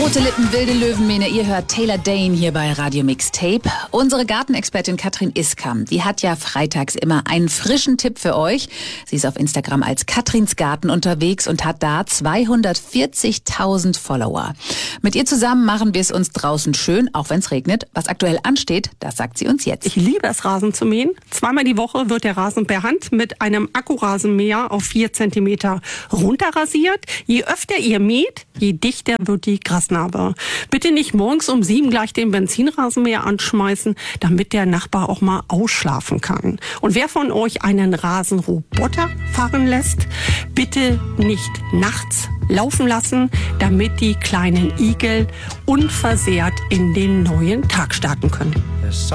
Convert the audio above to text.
Rote Lippen, wilde Löwenmähne, ihr hört Taylor Dane hier bei Radio Mixtape. Unsere Gartenexpertin Katrin Iskam, die hat ja freitags immer einen frischen Tipp für euch. Sie ist auf Instagram als Katrins Garten unterwegs und hat da 240.000 Follower. Mit ihr zusammen machen wir es uns draußen schön, auch wenn es regnet. Was aktuell ansteht, das sagt sie uns jetzt. Ich liebe es, Rasen zu mähen. 2-mal die Woche wird der Rasen per Hand mit einem Akkurasenmäher auf 4 Zentimeter runterrasiert. Je öfter ihr mäht, je dichter wird die Grasnarbe. Bitte nicht morgens um 7 gleich den Benzinrasenmäher anschmeißen, damit der Nachbar auch mal ausschlafen kann. Und wer von euch einen Rasenroboter fahren lässt, bitte nicht nachts laufen lassen, damit die kleinen Igel unversehrt in den neuen Tag starten können.